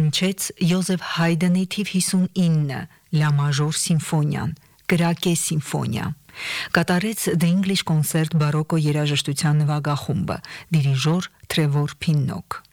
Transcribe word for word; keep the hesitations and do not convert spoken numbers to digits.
Հնչեց Յոզեֆ Հայդենի թիվ հիսունինը լա մաժոր սիմֆոնիան, կրակե սիմֆոնիա։ Կատարեց The English Concert բարոկո երաժշտության նվագախումբը, դիրիժոր Թրևոր Փիննոկ։